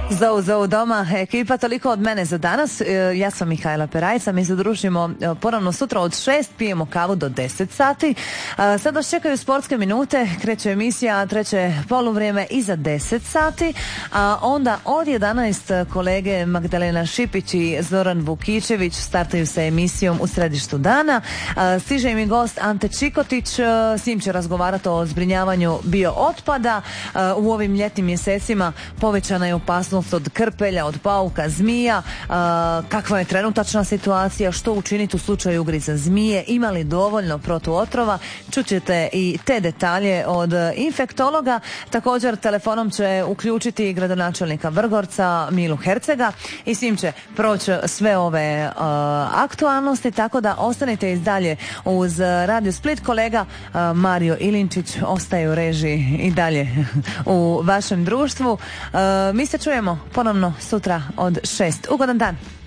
Zovu doma, ekipa, toliko od mene za danas. Ja sam Mihajla Perajca, mi se družimo ponovno sutra od 6, pijemo kavu do 10 sati. Sad vas čekaju sportske minute, kreće emisija, treće poluvrijeme iza 10 sati, a onda od 11 kolege Magdalena Šipić i Zoran Vukičević startaju sa emisijom U središtu dana. Stiže im i gost Ante Čikotić, s njim će razgovarati o zbrinjavanju biootpada. U ovim ljetnim mjesecima povećana je opasnost od krpelja, od pauka, zmija, kakva je trenutačna situacija, što učiniti u slučaju ugriza zmije, ima li dovoljno protuotrova, čućete i te detalje od infektologa. Također telefonom će uključiti gradonačelnika Vrgorca Milu Hercega i s njim će proći sve ove aktualnosti, tako da ostanite i dalje uz Radio Split. Kolega Mario Ilinčić ostaje u režiji i dalje u vašem društvu. Mi se čujemo ponovno sutra od 6. Ugodan dan!